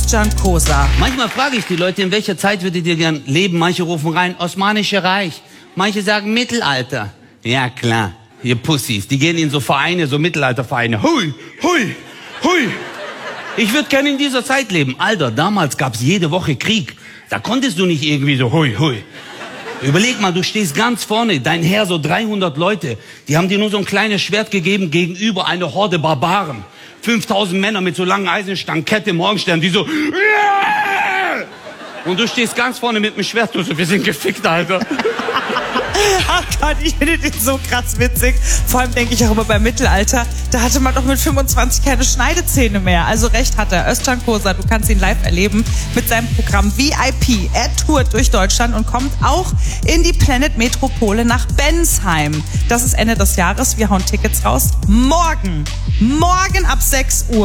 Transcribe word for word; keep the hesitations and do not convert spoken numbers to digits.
Özcan Kosa. Manchmal frage ich die Leute, in welcher Zeit würdet ihr gern leben? Manche rufen rein, Osmanische Reich. Manche sagen Mittelalter. Ja, klar. Ihr Pussys, die gehen in so Vereine, so Mittelaltervereine. Hui, hui, hui. Ich würde gerne in dieser Zeit leben. Alter, damals gab's jede Woche Krieg. Da konntest du nicht irgendwie so hui, hui. Überleg mal, du stehst ganz vorne, dein Heer so dreihundert Leute. Die haben dir nur so ein kleines Schwert gegeben gegenüber einer Horde Barbaren. fünftausend Männer mit so langen Eisenstangen, Kette, Morgenstern, die so... Und du stehst ganz vorne mit dem Schwert und so, wir sind gefickt, Alter. Ach Gott, ich finde den so krass witzig. Vor allem denke ich auch immer beim Mittelalter, da hatte man doch mit fünfundzwanzig keine Schneidezähne mehr. Also recht hat er. Özcan Kosa, du kannst ihn live erleben mit seinem Programm V I P. Er tourt durch Deutschland und kommt auch in die Planet Metropole nach Bensheim. Das ist Ende des Jahres. Wir hauen Tickets raus. Morgen, morgen ab sechs Uhr.